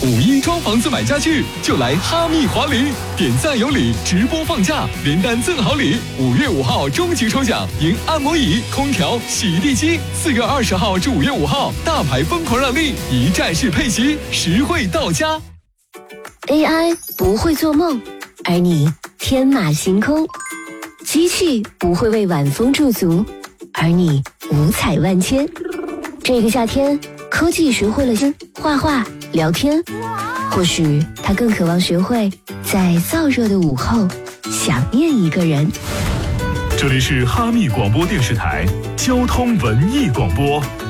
5·1装房子买家具就来哈密华林，点赞有礼，直播放价，连单赠好礼。5月5号终极抽奖，赢按摩椅、空调、洗地机。4月20号至5月5号，大牌疯狂让利，一站式配席，实惠到家。 AI 不会做梦，而你天马行空；机器不会为晚风驻足，而你五彩万千。这个夏天，科技学会了画画、聊天，或许他更渴望学会在燥热的午后想念一个人。 这里是哈密广播电视台交通文艺广播